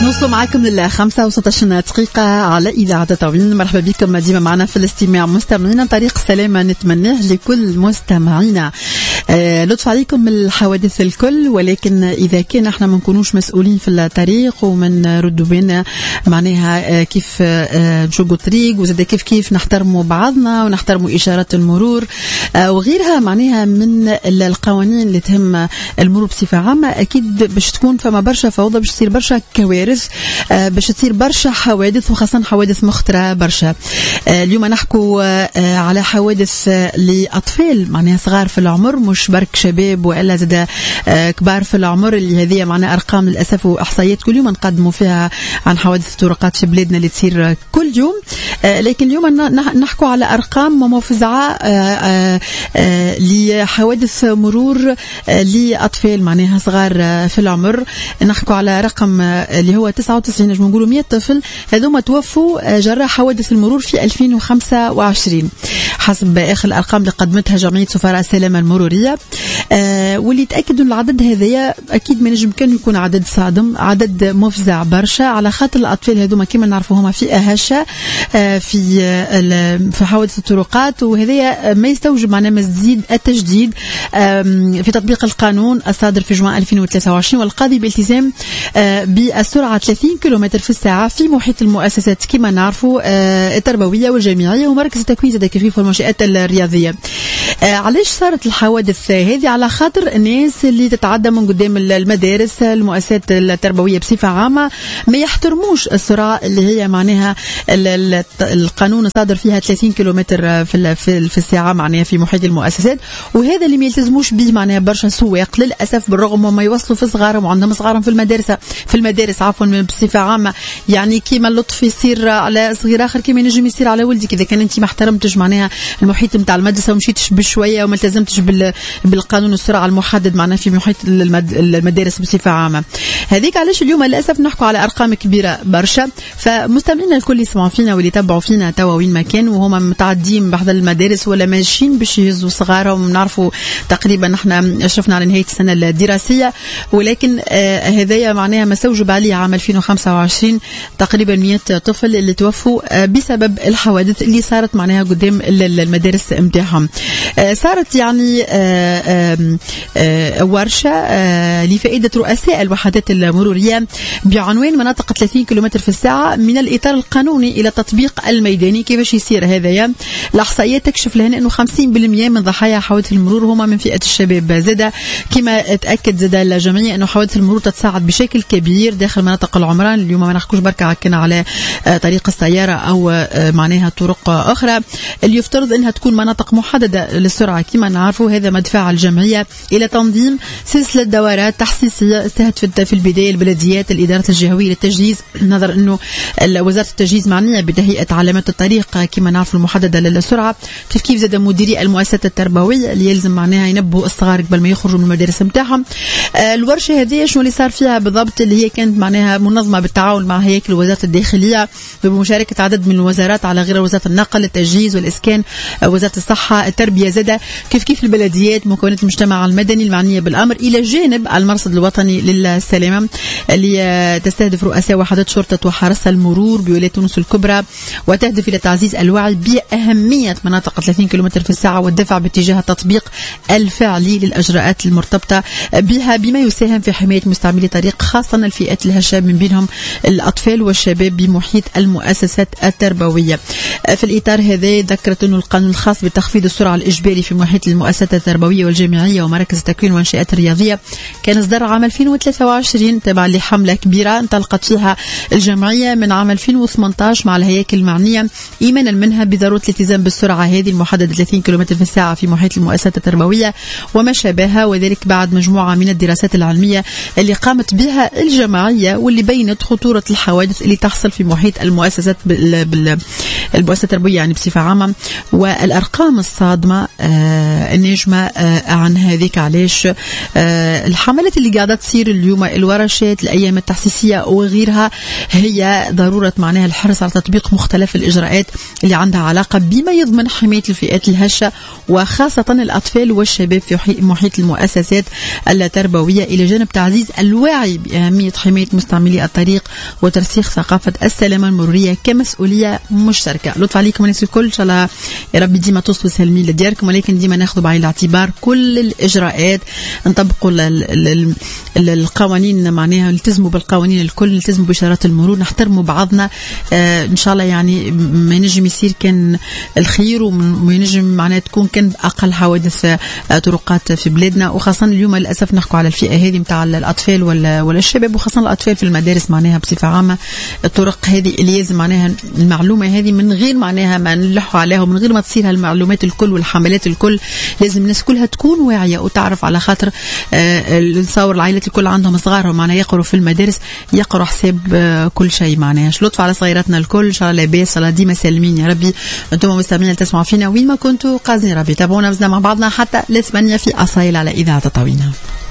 نوصلوا معكم لل 5 دقيقة على إذاعة طويل. مرحبا بكم ديما معنا في الاستماع مستمعينا. طريق سلامة نتمناه لكل مستمعينا. لطف عليكم الحوادث الكل، ولكن إذا كان احنا ما نكونوش مسؤولين في الطريق ومن ردوا بينا معناها كيف نشقوا الطريق، وزاد كيف نحترموا بعضنا ونحترموا إشارات المرور وغيرها معناها من القوانين اللي تهم المرور بصفة عامة، أكيد باش تكون فما برشا فوضى، باش تصير برشا كوارث، باش تصير برشا حوادث، وخاصة حوادث مخطرة برشا. اليوم نحكوا على حوادث لأطفال معناها صغار في العمر، مش برك شباب وإلا زاد كبار في العمر، اللي هذه معناها أرقام للأسف وإحصائيات كل يوم نقدموا فيها عن حوادث الطرقات في بلادنا اللي تصير كل يوم. لكن اليوم نحكوا على أرقام مفزعة لحوادث مرور لأطفال معناها صغار في العمر. نحكوا على رقم اللي هو 99، نجم نقولوا 100 طفل هذوما توفوا جراء حوادث المرور في 2025 حسب آخر الأرقام اللي قدمتها جمعية سفراء السلامة المرورية. واللي تأكدوا العدد هذايا أكيد ما نجم كان يكون عدد صادم، عدد مفزع برشا، على خاطر الأطفال هذوما كما نعرفوا هما في أهشة في حوادث الطرقات، وهذايا ما يستوجب معنا مزيد التجديد في تطبيق القانون الصادر في جوان 2023 والقاضي بالتزام بالسرعة 30 كيلومتر في الساعة في محيط المؤسسات كما نعرفوا التربوية والجامعية ومراكز التكوين الكفيف والمنشآت الرياضية. علاش صارت الحوادث هذه؟ على خاطر الناس اللي تتعدى من قدام المدارس المؤسسات التربوية بصفة عامة ما يحترموش السرعة اللي هي معناها القانون صادر فيها 30 كيلومتر في الساعة معناها في محيط المؤسسات، وهذا اللي ما يلتزموش به معناها برشا سواق للأسف، بالرغم ما يوصلوا في صغارهم وعندهم صغارهم في المدارس عفوا بصفة عامة. يعني كيما اللطف يصير على صغير آخر كيما ينجم يصير على ولدك إذا كان أنت ما احترمتش معناها المحيط نتاع المدرسة ومشيتش بشوية وما التزمتش بالقانون السرعة المحدد معناه في محيط المدارس بصفة عامة. هذيك علاش اليوم للأسف نحكوا على أرقام كبيرة برشا. فمستمعينا الكل يسمعوا فينا واللي يتابعوا فينا توا وين ما كان وهما متعدين بحضر المدارس ولا ماشيين باش يهزوا صغارهم. نعرفوا تقريبا نحن شفنا على نهاية السنة الدراسية، ولكن هذايا معناها ما استوجب عليه عام 2025 تقريبا 100 طفل اللي توفوا بسبب الحوادث اللي صارت معناها قدام المدارس متاعهم. صارت يعني ورشة لفائدة رؤساء الوحدات المرورية بعنوان مناطق 30 كيلومتر في الساعة من الإطار القانوني إلى التطبيق الميداني. كيفاش يصير هذايا؟ الإحصائيات تكشف لهنا أنه 50% من ضحايا حوادث المرور هما من فئة الشباب. زاد كما تأكد زاد الجمعية أنه حوادث المرور تتصاعد بشكل كبير داخل مناطق العمران. اليوم ما نحكوش بركة كنا على طريق السيارة أو معناها طرق أخرى اللي يفترض أنها تكون مناطق محددة للسرعة. كما نعرفوا هذا مدفع الجمعية إلى تنظيم سلسلة دورات تحسيسية استهدفت في البداية البلديات الإدارة الجهوية للتجهيز، نظر أنه وزارة التجهيز معنية بتهيئة علامات الطريق كما نعرف المحددة للسرعة. كيف زاد مديري المؤسسات التربوية اللي يلزم معناها ينبهوا الصغار قبل ما يخرجوا من المدارس نتاعهم. الورشة هذه شنو اللي صار فيها بالضبط؟ اللي هي كانت معناها منظمة بالتعاون مع هيكل وزارة الداخلية بمشاركة عدد من الوزارات على غير وزارة النقل، التجهيز والإسكان، وزارة الصحة، التربية، زاد كيف البلديات، مكونات المجتمع المدني المعنية بالأمر، إلى جانب المرصد الوطني للسلامة اللي تستهدف رؤساء وحدات شرطة وحرس المرور بولاية تونس الكبرى، وتهدف إلى تعزيز الوعي بأهمية مناطق 30 كيلومتر في الساعة والدفع باتجاه التطبيق الفعلي للأجراءات المرتبطة بها بما يساهم في حماية مستعملي الطريق خاصة الفئات الهشة من بينهم الأطفال والشباب بمحيط المؤسسات التربوية. في الإطار هذا ذكرت أنه القانون الخاص بتخفيض السرعة الإجباري في محيط المؤسسات التربوية والجامعية ومراكز التكوين والمنشآت الرياضية كان إصدار عام 2023 تبع لحملة كبيرة انطلقت فيها الجمعية من عام 2018 مع الهياكل المعنية إيمانا منها بضرورة الالتزام بالسرعة هذه المحددة 30 كيلومتر في الساعة في محيط المؤسسات التربوية وما شابهها، وذلك بعد مجموعة من الدراسات العلمية اللي قامت بها الجمعية واللي بينت خطورة الحوادث اللي تحصل في محيط المؤسسات المؤسسات التربوية يعني بصفة عامة، والأرقام الصادمة النجمة عن هذيك. علاش الحملات اللي قاعدة تصير اليوم، الورشات، الأيام التحسيسية وغيرها، هي ضرورة معناها الحرص على تطبيق مختلف الإجراءات اللي عندها علاقة بما يضمن حماية الفئات الهشة وخاصة الأطفال والشباب في محيط المؤسسات التربوية، إلى جانب تعزيز الوعي بأهمية حماية مستعملي الطريق وترسيخ ثقافة السلامة المرورية كمسؤولية مشتركة. لطف عليكم الناس الكل، إن شاء الله يا رب ديما توصلوا سالمين لدياركم، ولكن ديما ناخذ بعين الاعتبار كل الإجراءات، نطبقوا القوانين، معناها نلتزموا بالقوانين الكل، نلتزموا بإشارات المرور، نحترموا بعضنا. إن شاء الله يعني ما ينجم يصير كان الخير، وما ينجم معناها تكون كان أقل حوادث طرقات في بلادنا. وخاصة اليوم للأسف نحكوا على الفئة هذه متاع الأطفال ولا الشباب، وخاصة الأطفال في المدارس معناها بصفة عامة. الطرق هذه اللي لازم معناها المعلومة هذه من غير معناها ما نلحوا عليها، ومن غير ما تصير هالمعلومات الكل والحملات الكل، لازم الناس كلها تكون واعية وتعرف، على خاطر نصور العائلات الكل عندهم صغارهم معناها يقروا في المدارس، يقروا حساب كل شيء معناها. لطف على صغيراتنا الكل، إن شاء الله لاباس، إن شاء الله ديما سالمين يا ربي. أنتم مستمعين تسمعوا فينا وين ما كنتوا قاعدين، ربي تابعونا مزنا مع بعضنا حتى ل8 في أصايل على إذاعة تطاوينها.